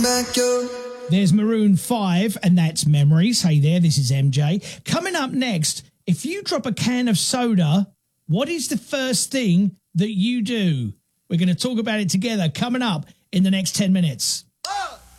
There's Maroon 5, and that's Memories. Hey there, this is MJ. Coming up next, if you drop a can of soda, what is the first thing that you do? We're going to talk about it together coming up in the next 10 minutes.